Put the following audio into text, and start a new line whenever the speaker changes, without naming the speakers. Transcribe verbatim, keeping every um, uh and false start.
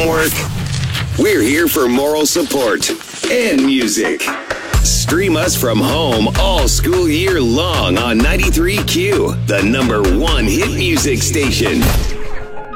homework? We're here for moral support and music. Stream us from home all school year long on ninety-three Q, the number one hit music station.